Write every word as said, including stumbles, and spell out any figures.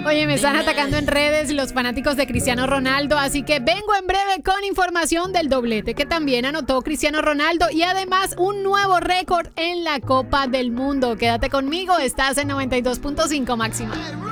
Oye, me están atacando en redes los fanáticos de Cristiano Ronaldo, así que vengo en breve con información del doblete que también anotó Cristiano Ronaldo y además un nuevo récord en la Copa del Mundo. Quédate conmigo, estás en noventa y dos punto cinco máxima.